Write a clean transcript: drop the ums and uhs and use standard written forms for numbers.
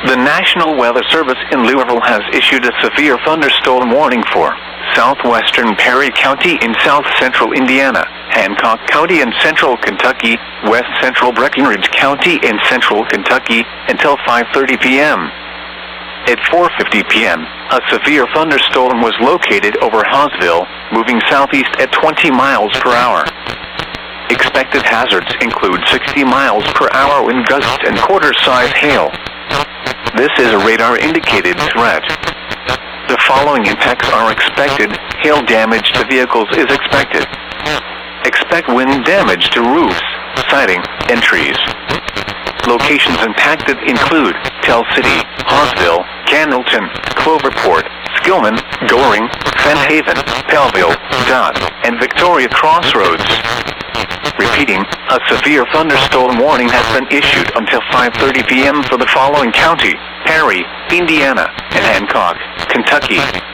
The National Weather Service in Louisville has issued a severe thunderstorm warning for southwestern Perry County in south-central Indiana, Hancock County in central Kentucky, west-central Breckinridge County in central Kentucky, until 5:30 p.m. At 4:50 p.m., a severe thunderstorm was located over Hawesville, moving southeast at 20 miles per hour. Expected hazards include 60 miles per hour wind gusts and quarter-size hail. This is a radar-indicated threat. The following impacts are expected. Hail damage to vehicles is expected. Expect wind damage to roofs, siding, and trees. Locations impacted include Tell City, Hawesville, Candleton, Cloverport, Skillman, Goring, Fen Haven, Belleville, Dodd, and Victoria Crossroads. Repeating, a severe thunderstorm warning has been issued until 5:30 p.m. for the following county: Perry, Indiana, and Hancock, Kentucky.